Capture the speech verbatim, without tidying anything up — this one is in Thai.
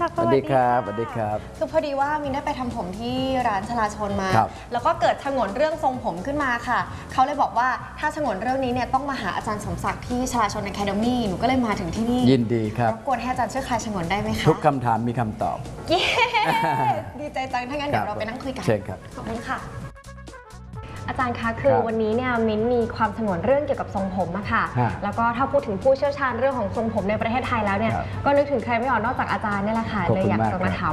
ค่ะสวัสดีครับสวัสดีครับคือพอดีว่ามินได้ไปทำผมที่ร้านชลาชนมา แล้วก็เกิดฉงนเรื่องทรงผมขึ้นมาค่ะเขาเลยบอกว่าถ้าฉงนเรื่องนี้เนี่ยต้องมาหาอาจารย์สมศักดิ์ที่ชลาชนอะคาเดมี่หนูก็เลยมาถึงที่นี่ยินดีครับรบกวนให้อาจารย์ช่วยคลายฉงนได้ไหมคะทุกคำถามมีคำตอบเย้ดีใจจังถ้างั้นเดี๋ยวเราไปนั่งคุยกันเชิญครับขอบคุณค่ะอาจารย์คะคือวันนี้เนี่ยมิ้นมีความสงวนเรื่องเกี่ยวกับทรงผมอะค่ะแล้วก็ถ้าพูดถึงผู้เชี่ยวชาญเรื่องของทรงผมในประเทศไทยแล้วเนี่ยก็นึกถึงใครไม่ออกนอกจากอาจารย์นี่แหละค่ะเลยอยากจะมาถาม